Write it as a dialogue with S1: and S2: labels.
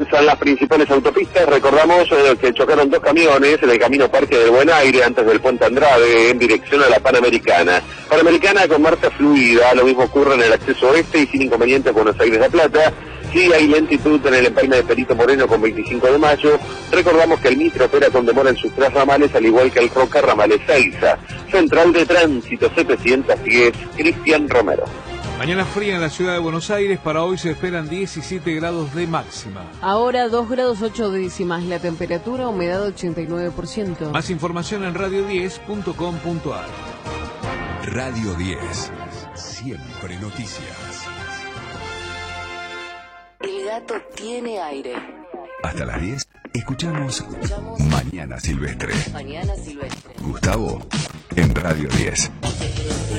S1: colapsan las principales autopistas. Recordamos que chocaron dos camiones en el camino Parque del Buen Aire antes del Puente Andrade en dirección a la Panamericana. Panamericana con marcha fluida, lo mismo ocurre en el acceso oeste y sin inconveniente a Buenos Aires-La Plata. Sí hay lentitud en el empalme de Perito Moreno con 25 de mayo. Recordamos que el Mitre opera con demora en sus 3 ramales, al igual que el Roca ramales Seiza. Central de Tránsito 710, Cristian Romero.
S2: Mañana fría en la ciudad de Buenos Aires. Para hoy se esperan 17 grados de máxima.
S3: Ahora 2 grados 8 décimas. La temperatura, humedad 89%.
S2: Más información en radio10.com.ar.
S4: Radio 10. Siempre noticias.
S5: El gato tiene aire.
S4: Hasta las 10 escuchamos Mañana Silvestre.
S5: Mañana Silvestre.
S4: Gustavo en Radio 10.